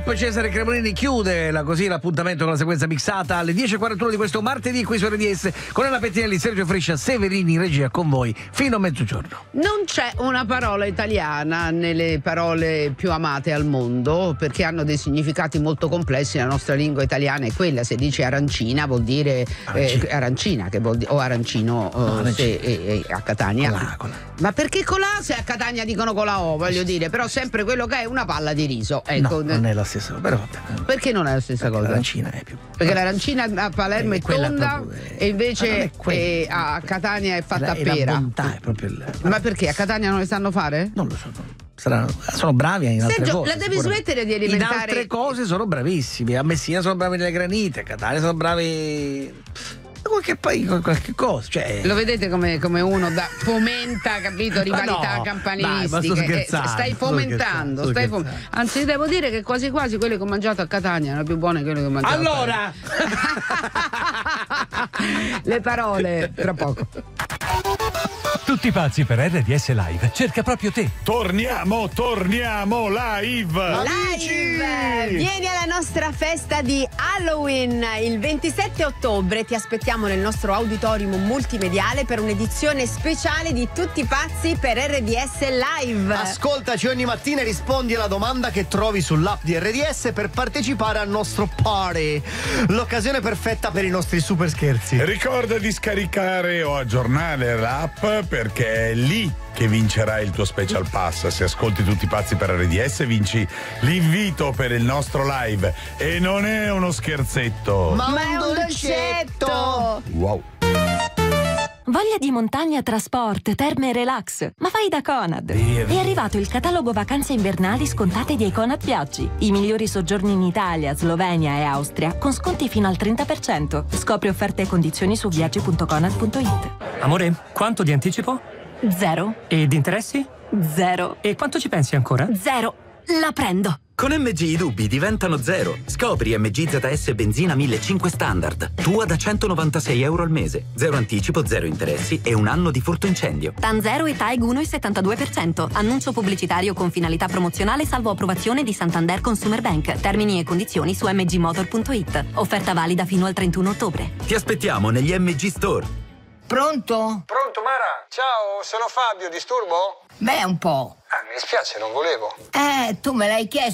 Stop. Cesare Cremonini chiude l'appuntamento con la sequenza mixata alle 10:41 di questo martedì qui su RDS con Anna Pettinelli, Sergio Friscia, Severini in regia con voi fino a mezzogiorno. Non c'è una parola italiana nelle parole più amate al mondo perché hanno dei significati molto complessi. La nostra lingua italiana è quella, se dice arancina vuol dire arancina, che vuol dire, o arancino se a Catania. Ma perché colà se a Catania dicono colà o, voglio dire, però sempre quello che è una palla di riso. Ecco. No, non è la stessa cosa, però. Perché non è la stessa cosa? L'arancina è più. Perché l'arancina a Palermo è tonda e invece a Catania è fatta a pera. La bontà è proprio Ma perché a Catania non le sanno fare? Non lo so. Sono bravi in altre Sergio, cose. la devi smettere di alimentare. In altre cose sono bravissimi. A Messina sono bravi nelle granite, a Catania sono bravi. Qualche cosa, cioè. Lo vedete come uno fomenta, capito, rivalità campanilistiche. Stai fomentando, anzi devo dire che quasi quelle che ho mangiato a Catania erano più buone che quelle che ho mangiato. Allora le parole tra poco. Tutti pazzi per RDS Live cerca proprio te. Torniamo live. Vieni alla nostra festa di Halloween il 27 ottobre. Ti aspettiamo nel nostro auditorium multimediale per un'edizione speciale di Tutti pazzi per RDS Live. Ascoltaci ogni mattina e rispondi alla domanda che trovi sull'app di RDS per partecipare al nostro party. L'occasione perfetta per i nostri super scherzi. Ricorda di scaricare o aggiornare l'app perché è lì che vincerai il tuo Special Pass. Se ascolti Tutti pazzi per RDS vinci l'invito per il nostro live e non è uno scherzetto, ma è un dolcetto. Wow. Voglia di montagna, trasport, terme e relax? Ma vai da Conad! È arrivato il catalogo vacanze invernali scontate di Conad Viaggi. I migliori soggiorni in Italia, Slovenia e Austria con sconti fino al 30%. Scopri offerte e condizioni su viaggi.conad.it. Amore, quanto di anticipo? 0. E di interessi? 0. E quanto ci pensi ancora? 0. La prendo! Con MG i dubbi diventano zero. Scopri MG ZS Benzina 1500 Standard. Tua da €196 al mese. 0 anticipo, 0 interessi e un anno di furto incendio. TAN 0 e TAEG 1,72%. Annuncio pubblicitario con finalità promozionale salvo approvazione di Santander Consumer Bank. Termini e condizioni su mgmotor.it. Offerta valida fino al 31 ottobre. Ti aspettiamo negli MG Store. Pronto? Pronto, Mara? Ciao, sono Fabio, disturbo? Beh, un po'. Mi dispiace, non volevo. Tu me l'hai chiesto.